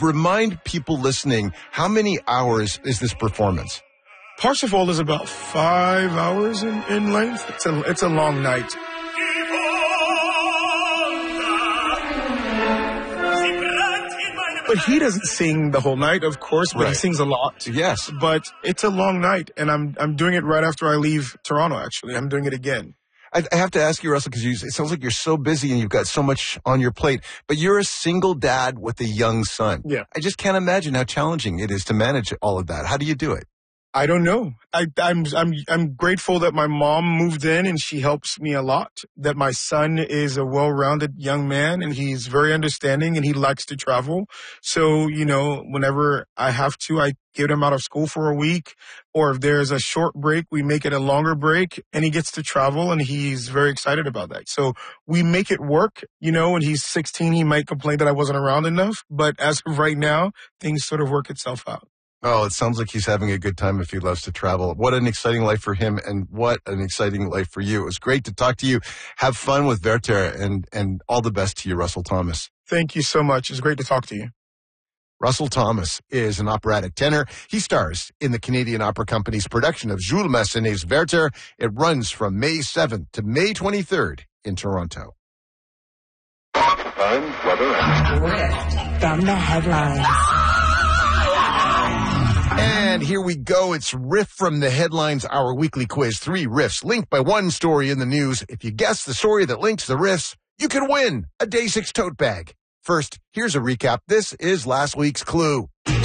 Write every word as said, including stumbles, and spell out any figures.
remind people listening, how many hours is this performance? Parsifal is about five hours in, in length. It's a, it's a long night. But he doesn't sing the whole night, of course, but right. he sings a lot. Yes. But it's a long night, and I'm I'm doing it right after I leave Toronto, actually. I'm doing it again. I, I have to ask you, Russell, because it sounds like you're so busy and you've got so much on your plate, but you're a single dad with a young son. Yeah. I just can't imagine how challenging it is to manage all of that. How do you do it? I don't know. I, I'm I'm I'm grateful that my mom moved in and she helps me a lot. That my son is a well-rounded young man and he's very understanding and he likes to travel. So, you know, whenever I have to, I get him out of school for a week. Or if there's a short break, we make it a longer break and he gets to travel and he's very excited about that. So we make it work. You know, when he's sixteen, he might complain that I wasn't around enough. But as of right now, things sort of work itself out. Oh, it sounds like he's having a good time if he loves to travel. What an exciting life for him and what an exciting life for you. It was great to talk to you. Have fun with Werther and, and all the best to you, Russell Thomas. Thank you so much. It's great to talk to you. Russell Thomas is an operatic tenor. He stars in the Canadian Opera Company's production of Jules Massenet's Werther. It runs from May seventh to May twenty-third in Toronto. Time, weather, and Riff from the headlines. And here we go. It's Riff from the Headlines, our weekly quiz. Three riffs linked by one story in the news. If you guess the story that links the riffs, you can win a Day six tote bag. First, here's a recap. This is last week's clue.